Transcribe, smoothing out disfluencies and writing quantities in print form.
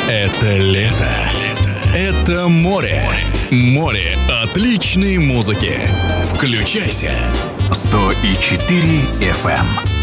Это лето. Это море. Море отличной музыки. Включайся. 100,4 FM.